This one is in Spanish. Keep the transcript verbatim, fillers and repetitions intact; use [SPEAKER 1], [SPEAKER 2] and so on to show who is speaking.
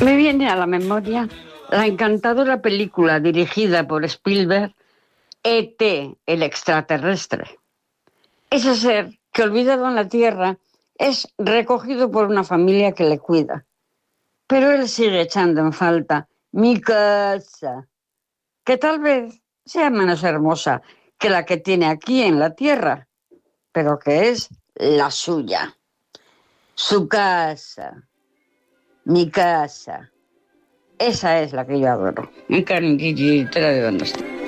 [SPEAKER 1] Me viene a la memoria la encantadora película dirigida por Spielberg, E T, el extraterrestre. Ese ser que, olvidado en la Tierra, es recogido por una familia que le cuida. Pero él sigue echando en falta mi casa, que tal vez sea menos hermosa que la que tiene aquí en la Tierra, pero que es la suya. Su casa, mi casa. Esa es la que yo adoro. En carne, de dónde está.